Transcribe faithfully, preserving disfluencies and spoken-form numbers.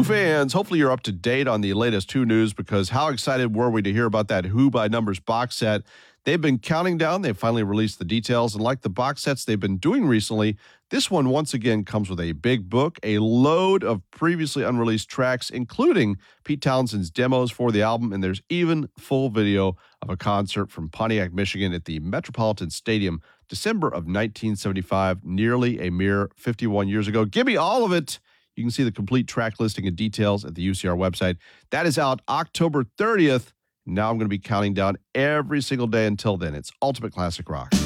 fans, hopefully you're up to date on the latest Who news, because how excited were we to hear about that Who by Numbers box set? They've been counting down. They finally released the details, and like the box sets they've been doing recently, this one once again comes with a big book, a load of previously unreleased tracks, including Pete Townshend's demos for the album, and there's even full video of a concert from Pontiac, Michigan at the Metropolitan Stadium, December of nineteen seventy-five, nearly a mere fifty-one years ago. Give me all of it. You can see the complete track listing and details at the U C R website. That is out October thirtieth. Now I'm going to be counting down every single day until then. It's Ultimate Classic Rock.